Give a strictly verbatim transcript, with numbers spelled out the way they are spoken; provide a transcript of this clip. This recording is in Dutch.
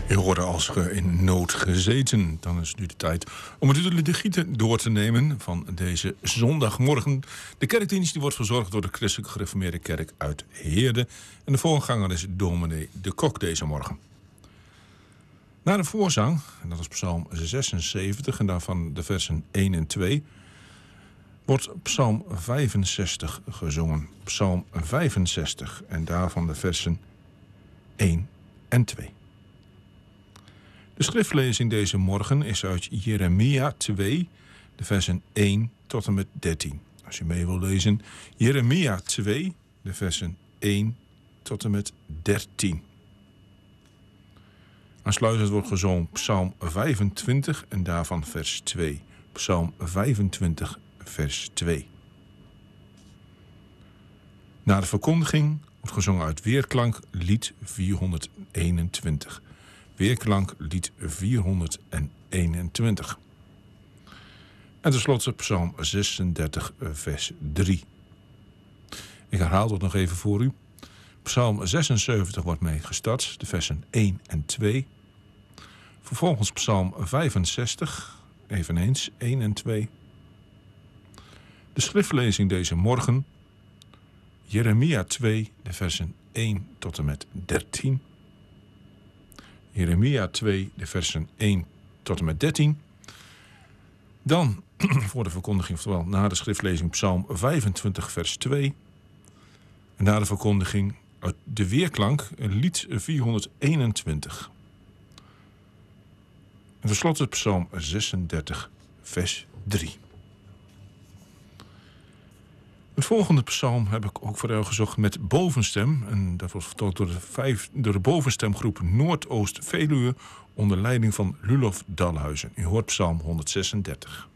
Je hoorde als ge in nood gezeten. Dan is het nu de tijd om het liturgie door te nemen van deze zondagmorgen. De kerkdienst die wordt verzorgd door de Christelijk Gereformeerde Kerk uit Heerde. En de voorganger is dominee De Kok deze morgen. Na de voorzang, en dat is psalm zesenzeventig en daarvan de versen één en twee... wordt psalm vijfenzestig gezongen. Psalm vijfenzestig en daarvan de versen één en twee. De schriftlezing deze morgen is uit Jeremia twee, de versen één tot en met dertien. Als je mee wil lezen, Jeremia twee, de versen één tot en met dertien. Aansluitend wordt gezongen psalm vijfentwintig en daarvan vers twee. Psalm vijfentwintig, vers twee. Na de verkondiging wordt gezongen uit Weerklank, lied vierhonderdeenentwintig. Weerklank, lied vierhonderdeenentwintig. En tenslotte psalm zesendertig, vers drie. Ik herhaal het nog even voor u. Psalm zesenzeventig wordt mee gestart, de versen één en twee. Vervolgens psalm vijfenzestig, eveneens één en twee. De schriftlezing deze morgen, Jeremia twee, de versen één tot en met dertien. Jeremia twee, de versen één tot en met dertien. Dan voor de verkondiging, oftewel na de schriftlezing psalm vijfentwintig, vers twee. En na de verkondiging uit de Weerklank, lied vierhonderdeenentwintig. En tenslotte psalm zesendertig, vers drie. Het volgende psalm heb ik ook voor u gezocht met bovenstem. En dat wordt vertolkt door de, vijf, door de bovenstemgroep Noordoost Veluwe onder leiding van Lulof Dalhuizen. U hoort psalm honderdzesendertig.